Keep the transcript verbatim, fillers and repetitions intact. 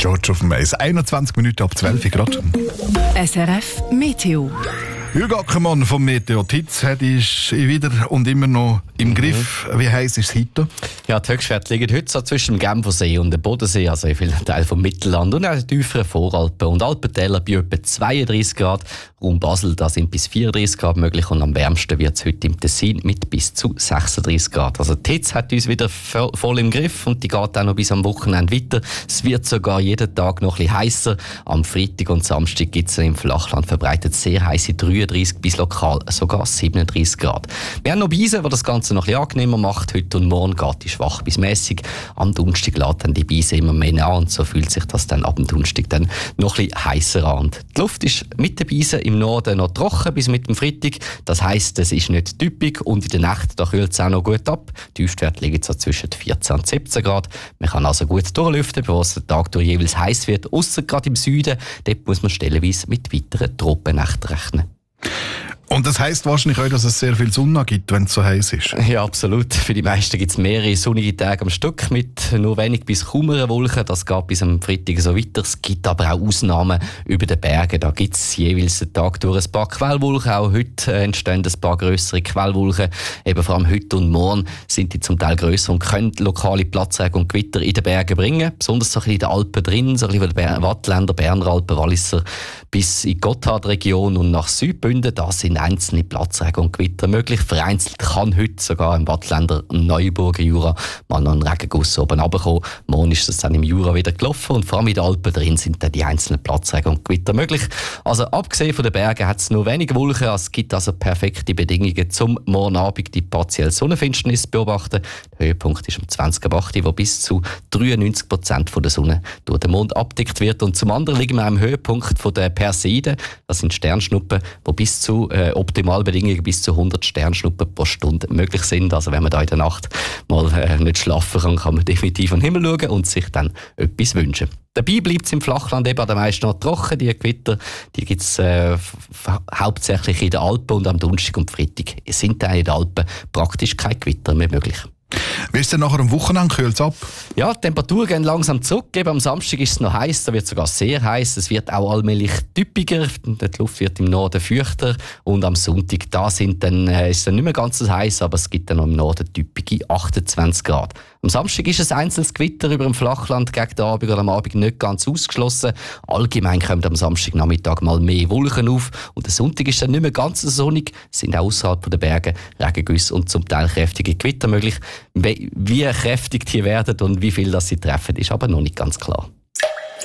George auf dem Eis. einundzwanzig Minuten ab zwölf Grad. S R F Meteo. Jürgen Ackermann vom Meteo Titz hat ist wieder und immer noch im Griff. Wie heiß ist es heute? Ja, die Höchstwerte liegen heute so zwischen dem Genfersee und dem Bodensee, also in vielen Teilen vom Mittelland und auch den tieferen Voralpen und Alpentäler bei etwa zweiunddreißig Grad. Raum Basel, da sind bis vierunddreißig Grad möglich und am wärmsten wird es heute im Tessin mit bis zu sechsunddreißig Grad. Also die Hitze hat uns wieder voll im Griff und die geht auch noch bis am Wochenende weiter. Es wird sogar jeden Tag noch ein bisschen heißer. Am Freitag und Samstag gibt es im Flachland verbreitet sehr heiße dreiunddreißig bis lokal sogar siebenunddreißig Grad. Wir haben noch Beise, die das Ganze noch ein bisschen angenehmer macht. Heute und morgen geht die schwach bis mäßig. Am Donnerstag lädt dann die Beise immer mehr nach und so fühlt sich das dann ab dem Donnerstag dann noch ein bisschen heißer an. Die Luft ist mit den Beisen im Norden noch trocken bis mit dem Freitag. Das heisst, es ist nicht typisch und in der Nacht da kühlt es auch noch gut ab. Die Tiefstwerte liegen so zwischen vierzehn und siebzehn Grad. Man kann also gut durchlüften, bevor es den Tag durch jeweils heiß wird. Ausser gerade im Süden, dort muss man stellenweise mit weiteren Tropennächten rechnen. Und das heisst wahrscheinlich auch, dass es sehr viel Sonne gibt, wenn es so heiß ist. Ja, absolut. Für die meisten gibt es mehrere sonnige Tage am Stück mit nur wenig bis kaum einer Wolke. Das geht bis am Freitag so weiter. Es gibt aber auch Ausnahmen über den Bergen. Da gibt es jeweils den Tag durch ein paar Quellwolken. Auch heute entstehen ein paar grössere Quellwolken. Eben vor allem heute und morgen sind die zum Teil grösser und können lokale Platzregen und Gewitter in den Bergen bringen. Besonders so ein bisschen in den Alpen drin, so ein bisschen in den Wattländer, Berner Alpen, Walliser bis in die Gotthardregion und nach Südbünden. Da sind einzelne Platzregen und Gewitter möglich. Vereinzelt kann heute sogar im Wattländer Neuburger Jura mal noch ein Regenguss oben runterkommen. Morgen ist es dann im Jura wieder gelaufen und vor allem in den Alpen drin sind dann die einzelnen Platzregen und Gewitter möglich. Also abgesehen von den Bergen hat es nur wenige Wolken. Es gibt also perfekte Bedingungen, zum morgen Abend die partielle Sonnenfinsternis zu beobachten. Der Höhepunkt ist um zwanzig Uhr acht, wo bis zu dreiundneunzig Prozent von der Sonne durch den Mond abdeckt wird. Und zum anderen liegen wir am Höhepunkt von der Perseiden. Das sind Sternschnuppen, die bis zu äh, Optimalbedingungen bis zu hundert Sternschnuppen pro Stunde möglich sind. Also wenn man da in der Nacht mal äh, nicht schlafen kann, kann man definitiv an den Himmel schauen und sich dann etwas wünschen. Dabei bleibt es im Flachland eben an den meisten noch trocken. Die Gewitter die gibt es äh, hauptsächlich in den Alpen und am Donnerstag und Freitag sind dann in den Alpen praktisch keine Gewitter mehr möglich. Wie ist denn nachher am Wochenende? Kühlt es ab? Ja, die Temperaturen gehen langsam zurück. Eben am Samstag ist es noch heiß, da wird es sogar sehr heiß. Es wird auch allmählich typiger. Die Luft wird im Norden feuchter. Und am Sonntag da sind dann, äh, ist es dann nicht mehr ganz so heiß, aber es gibt dann noch im Norden typische achtundzwanzig Grad. Am Samstag ist ein einzelnes Gewitter über dem Flachland gegen den Abend oder am Abend nicht ganz ausgeschlossen. Allgemein kommen am Samstagnachmittag mal mehr Wolken auf. Und der Sonntag ist dann nicht mehr ganz so sonnig. Es sind auch außerhalb der Berge Regengüsse und zum Teil kräftige Gewitter möglich. Wie kräftig die werden und wie viel das sie treffen, ist aber noch nicht ganz klar.